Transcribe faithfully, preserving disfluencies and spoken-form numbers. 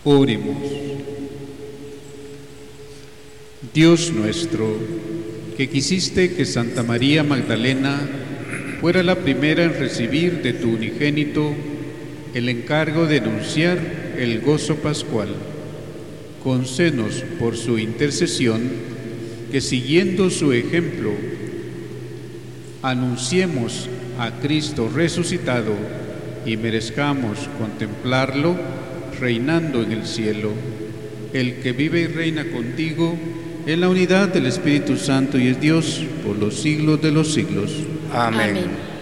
Oremos. Dios nuestro, que quisiste que Santa María Magdalena fuera la primera en recibir de tu unigénito el encargo de anunciar el gozo pascual, concédenos por su intercesión que, siguiendo su ejemplo, anunciemos a Cristo resucitado y merezcamos contemplarlo reinando en el cielo, el que vive y reina contigo en la unidad del Espíritu Santo y es Dios por los siglos de los siglos. Amén. Amén.